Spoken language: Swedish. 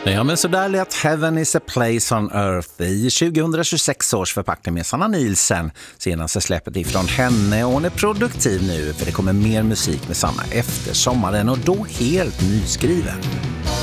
Ja, men så där lät Heaven is a place on earth i 2026 års förpackning med Sanna Nielsen. Senaste släppet ifrån henne och hon är produktiv nu för det kommer mer musik med Sanna efter sommaren och då helt nyskriven.